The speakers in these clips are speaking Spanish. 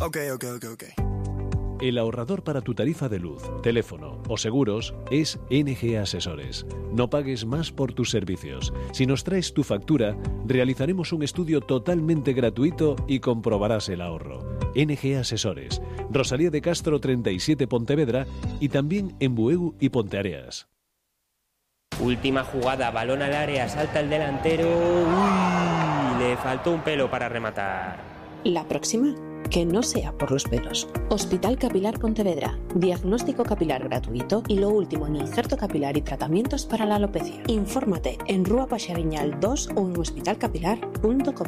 Ok. El ahorrador para tu tarifa de luz, teléfono o seguros es NG Asesores. No pagues más por tus servicios. Si nos traes tu factura, realizaremos un estudio totalmente gratuito y comprobarás el ahorro. NG Asesores, Rosalía de Castro 37 Pontevedra y también en Bueu y Ponteareas. Última jugada, balón al área, salta el delantero. ¡Uy! Le faltó un pelo para rematar. La próxima, que no sea por los pelos. Hospital Capilar Pontevedra. Diagnóstico capilar gratuito y lo último en injerto capilar y tratamientos para la alopecia. Infórmate en Rúa Paxariñal 2 o en hospitalcapilar.com.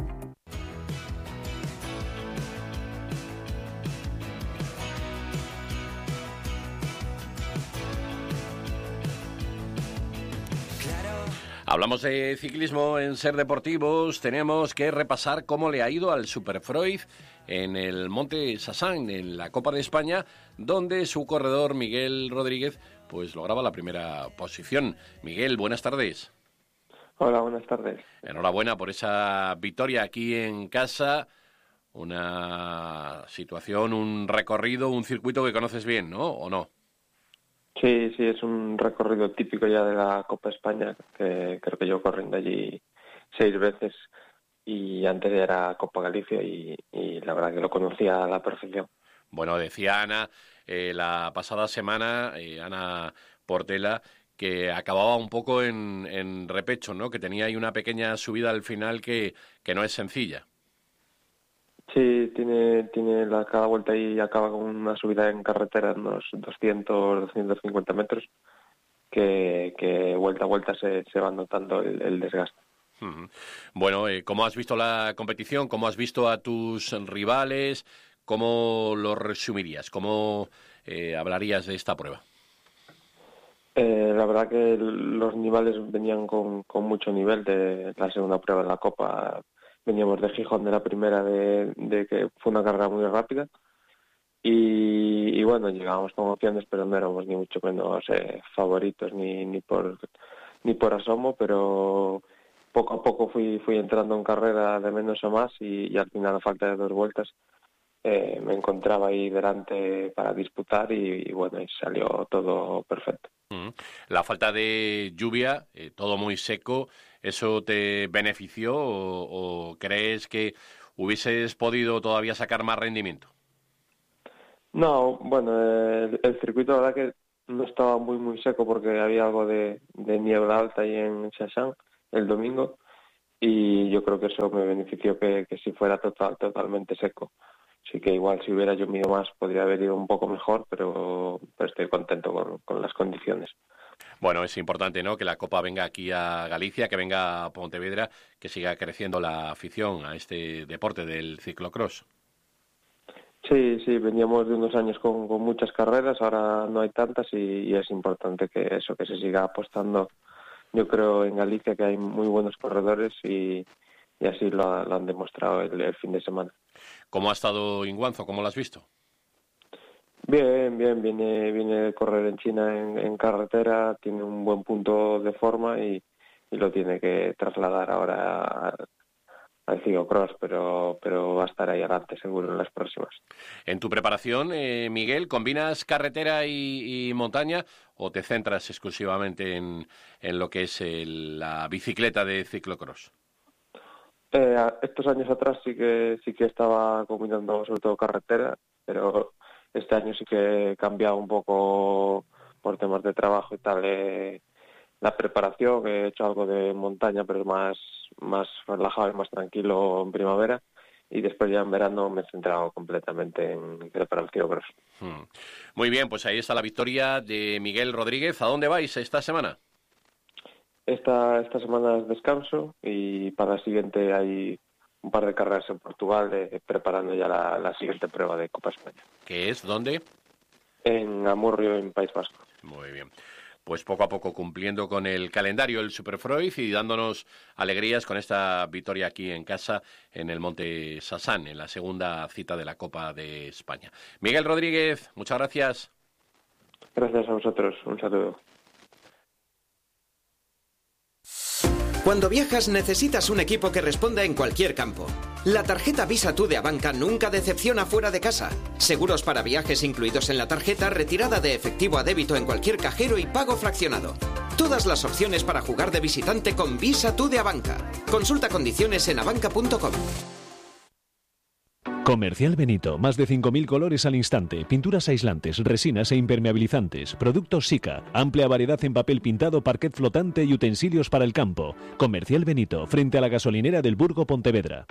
Hablamos de ciclismo en Ser Deportivos. Tenemos que repasar cómo le ha ido al Superfroid en el Monte Sassán, en la Copa de España, donde su corredor Miguel Rodríguez pues lograba la primera posición. Miguel, buenas tardes. Hola, buenas tardes. Enhorabuena por esa victoria aquí en casa. Una situación, un recorrido, un circuito que conoces bien, ¿no? ¿O no? Sí, es un recorrido típico ya de la Copa España, que creo que yo corriendo allí 6 veces y antes era Copa Galicia y la verdad que lo conocía a la perfección. Bueno, decía Ana la pasada semana, Ana Portela, que acababa un poco en repecho, ¿no? Que tenía ahí una pequeña subida al final que no es sencilla. Sí, tiene cada vuelta ahí acaba con una subida en carretera de unos 250 metros que vuelta a vuelta se va notando el desgaste. Uh-huh. Bueno, ¿cómo has visto la competición? ¿Cómo has visto a tus rivales? ¿Cómo lo resumirías? ¿Cómo hablarías de esta prueba? La verdad que los rivales venían con mucho nivel de la segunda prueba de la Copa. Veníamos de Gijón de la primera, de que fue una carrera muy rápida y bueno, llegábamos con opciones, pero no éramos ni mucho menos favoritos ni por asomo, pero poco a poco fui entrando en carrera de menos a más y al final, a falta de 2 vueltas, me encontraba ahí delante para disputar y bueno, y salió todo perfecto. La falta de lluvia, todo muy seco, ¿eso te benefició o crees que hubieses podido todavía sacar más rendimiento? No, bueno, el circuito la verdad que no estaba muy seco porque había algo de niebla alta ahí en Chachán el domingo y yo creo que eso me benefició que si fuera totalmente seco. Así que igual si hubiera llovido más podría haber ido un poco mejor, pero estoy contento con las condiciones. Bueno, es importante, ¿no?, que la Copa venga aquí a Galicia, que venga a Pontevedra, que siga creciendo la afición a este deporte del ciclocross. Sí, veníamos de unos años con muchas carreras, ahora no hay tantas y es importante que se siga apostando. Yo creo en Galicia que hay muy buenos corredores y así lo han demostrado el fin de semana. ¿Cómo ha estado Inguanzo? ¿Cómo lo has visto? Bien, viene a correr en China en carretera, tiene un buen punto de forma y lo tiene que trasladar ahora al ciclocross, pero va a estar ahí adelante seguro en las próximas. En tu preparación, Miguel, ¿combinas carretera y montaña o te centras exclusivamente en lo que es la bicicleta de ciclocross? Estos años atrás sí que estaba combinando sobre todo carretera, pero este año sí que he cambiado un poco por temas de trabajo y tal. La preparación, he hecho algo de montaña, pero más relajado y más tranquilo en primavera. Y después ya en verano me he centrado completamente en preparación cross. Muy bien, pues ahí está la victoria de Miguel Rodríguez. ¿A dónde vais esta semana? Esta semana es descanso y para la siguiente hay un par de carreras en Portugal preparando ya la siguiente prueba de Copa España. ¿Qué es? ¿Dónde? En Amurrio, en País Vasco. Muy bien. Pues poco a poco cumpliendo con el calendario el Superfroid y dándonos alegrías con esta victoria aquí en casa en el Monte Sassán, en la segunda cita de la Copa de España. Miguel Rodríguez, muchas gracias. Gracias a vosotros. Un saludo. Cuando viajas necesitas un equipo que responda en cualquier campo. La tarjeta Visa Tú de Abanca nunca decepciona fuera de casa. Seguros para viajes incluidos en la tarjeta, retirada de efectivo a débito en cualquier cajero y pago fraccionado. Todas las opciones para jugar de visitante con Visa Tú de Abanca. Consulta condiciones en abanca.com. Comercial Benito, más de 5.000 colores al instante, pinturas aislantes, resinas e impermeabilizantes, productos Sika, amplia variedad en papel pintado, parquet flotante y utensilios para el campo. Comercial Benito, frente a la gasolinera del Burgo Pontevedra.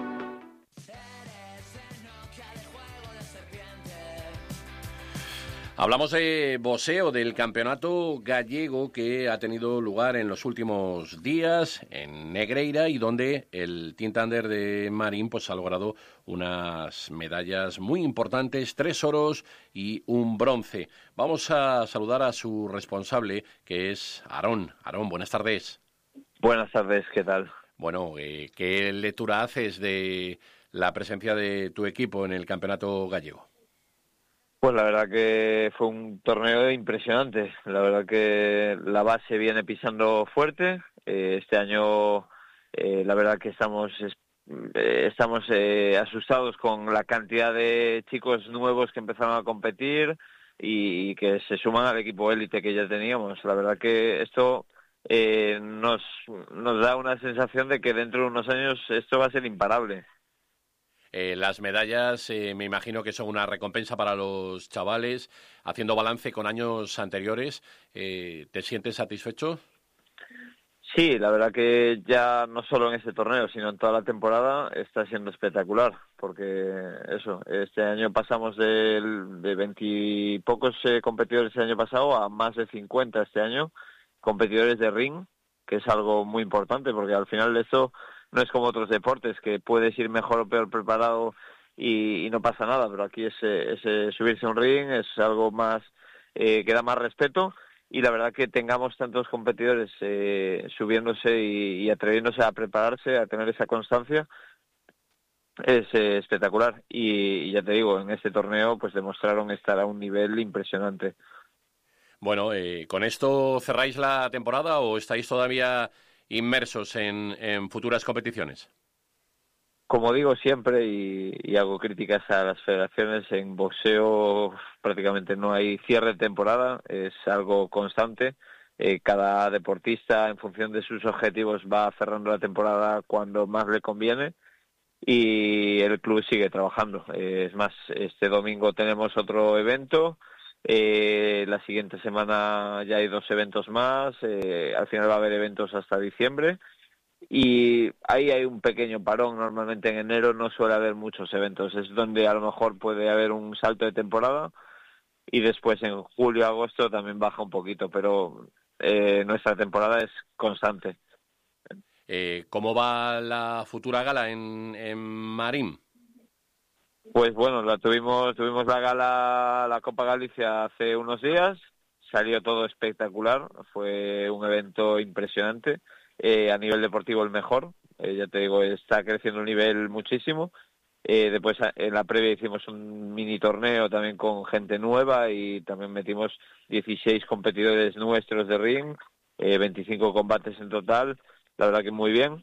Hablamos de boxeo, del campeonato gallego que ha tenido lugar en los últimos días en Negreira y donde el Team Thunder de Marín pues ha logrado unas medallas muy importantes, 3 oros y un bronce. Vamos a saludar a su responsable, que es Aarón. Aarón, buenas tardes. Buenas tardes, ¿qué tal? Bueno, ¿qué lectura haces de la presencia de tu equipo en el campeonato gallego? Pues la verdad que fue un torneo impresionante. La verdad que la base viene pisando fuerte. Este año la verdad que estamos asustados con la cantidad de chicos nuevos que empezaron a competir y que se suman al equipo élite que ya teníamos. La verdad que esto nos da una sensación de que dentro de unos años esto va a ser imparable. Las medallas me imagino que son una recompensa para los chavales. Haciendo balance con años anteriores, ¿te sientes satisfecho? Sí, la verdad que ya no solo en este torneo, sino en toda la temporada está siendo espectacular, porque este año pasamos de 20 y pocos competidores el año pasado a más de 50 este año, competidores de ring, que es algo muy importante, porque al final de esto no es como otros deportes, que puedes ir mejor o peor preparado y no pasa nada, pero aquí es subirse a un ring, es algo más que da más respeto, y la verdad que tengamos tantos competidores subiéndose y atreviéndose a prepararse, a tener esa constancia, es espectacular. Y ya te digo, en este torneo pues demostraron estar a un nivel impresionante. Bueno, ¿con esto cerráis la temporada o estáis todavía inmersos en futuras competiciones? Como digo siempre y hago críticas a las federaciones, en boxeo prácticamente no hay cierre de temporada, es algo constante. Cada deportista en función de sus objetivos va cerrando la temporada cuando más le conviene y el club sigue trabajando. Es más, este domingo tenemos otro evento. La siguiente semana ya hay 2 eventos más, al final va a haber eventos hasta diciembre y ahí hay un pequeño parón. Normalmente en enero no suele haber muchos eventos, es donde a lo mejor puede haber un salto de temporada y después en julio, agosto también baja un poquito, pero nuestra temporada es constante. ¿Cómo va la futura gala en Marín? Pues bueno, tuvimos la gala, la Copa Galicia hace unos días, salió todo espectacular, fue un evento impresionante, a nivel deportivo el mejor, ya te digo, está creciendo el nivel muchísimo. Después en la previa hicimos un mini torneo también con gente nueva y también metimos 16 competidores nuestros de ring, 25 combates en total, la verdad que muy bien.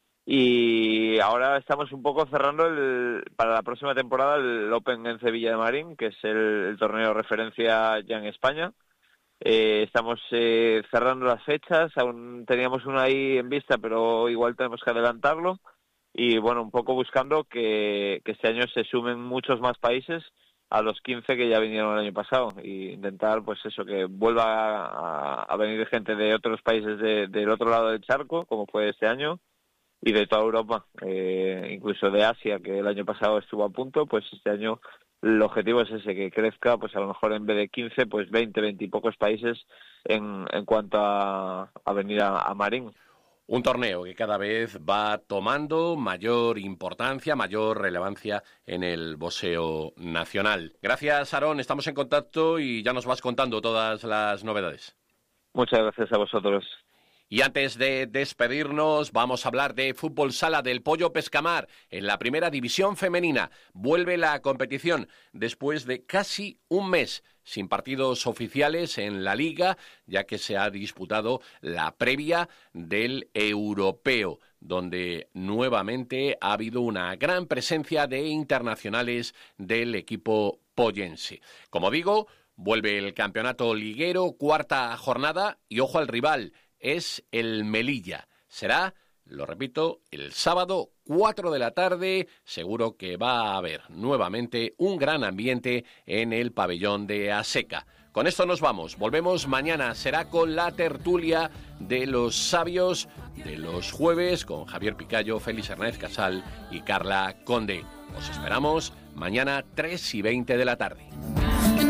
Y ahora estamos un poco cerrando para la próxima temporada el Open en Sevilla de Marín, que es el torneo de referencia ya en España. Estamos cerrando las fechas, aún teníamos una ahí en vista, pero igual tenemos que adelantarlo. Y bueno, un poco buscando que este año se sumen muchos más países a los 15 que ya vinieron el año pasado, y intentar pues eso, que vuelva a venir gente de otros países del otro lado del charco, como fue este año, y de toda Europa, incluso de Asia, que el año pasado estuvo a punto. Pues este año el objetivo es ese, que crezca, pues a lo mejor en vez de 15, pues 20 y pocos países en cuanto a venir a Marín. Un torneo que cada vez va tomando mayor importancia, mayor relevancia en el boxeo nacional. Gracias, Aarón, estamos en contacto y ya nos vas contando todas las novedades. Muchas gracias a vosotros. Y antes de despedirnos, vamos a hablar de fútbol sala del Pollo Pescamar. En la primera división femenina vuelve la competición después de casi un mes sin partidos oficiales en la liga, ya que se ha disputado la previa del europeo, donde nuevamente ha habido una gran presencia de internacionales del equipo pollense. Como digo, vuelve el campeonato liguero, cuarta jornada, y ojo al rival, es el Melilla. Será, lo repito, el sábado 4 de la tarde. Seguro que va a haber nuevamente un gran ambiente en el pabellón de Aseca. Con esto nos vamos. Volvemos mañana. Será con la tertulia de los sabios de los jueves con Javier Picayo, Félix Hernández Casal y Carla Conde. Os esperamos mañana 3:20 de la tarde.